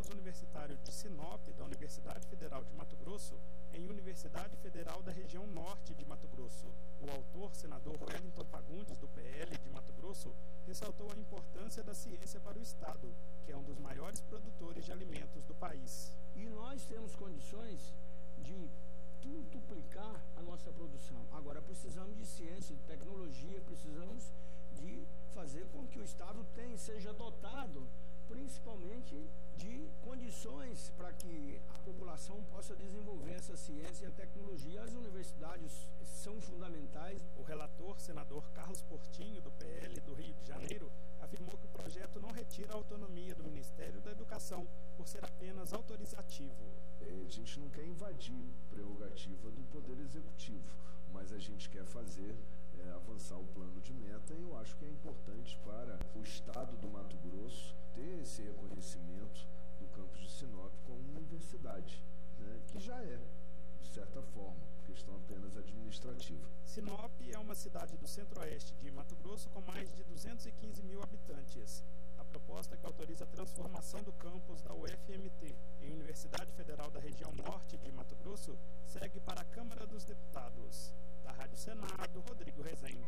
campus universitário de Sinop, da Universidade Federal de Mato Grosso, em Universidade Federal da região norte de Mato Grosso. O autor, senador Wellington Fagundes, do PL de Mato Grosso, ressaltou a importância da ciência para o Estado, que é um dos maiores produtores de alimentos do país. E nós temos condições de quintuplicar a nossa produção. Agora precisamos de ciência, de tecnologia, precisamos de fazer com que o Estado seja dotado principalmente de condições para que a população possa desenvolver essa ciência e a tecnologia. As universidades são fundamentais. O relator, senador Carlos Portinho, do PL do Rio de Janeiro, afirmou que o projeto não retira a autonomia do Ministério da Educação por ser apenas autorizativo. A gente não quer invadir prerrogativa do Poder Executivo, mas a gente quer fazer avançar o plano de meta, e eu acho que é importante para o Estado do Mato Grosso ter esse reconhecimento do campus de Sinop como universidade, né, que já é, de certa forma, questão apenas administrativa. Sinop é uma cidade do centro-oeste de Mato Grosso com mais de 215 mil habitantes. A proposta que autoriza a transformação do campus da UFMT em Universidade Federal da região norte de Mato Grosso segue para a Câmara dos Deputados. Da Rádio Senado, Rodrigo Rezende.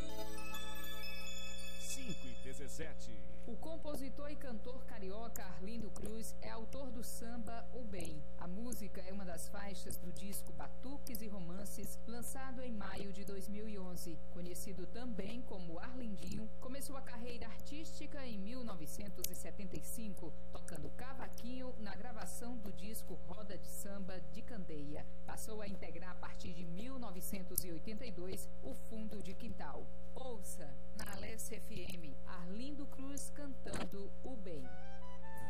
5h17. O compositor e cantor carioca Arlindo Cruz é autor do samba O Bem. A música é uma das faixas do disco Batuques e Romances, lançado em maio de 2011. Conhecido também como Arlindinho, começou a carreira artística em 1975, tocando cavaquinho na gravação do disco Roda de Samba de Candeia. Passou a integrar a partir de 1982 o Fundo de Quintal. Ouça na Alesse FM, Arlindo Cruz cantando O Bem.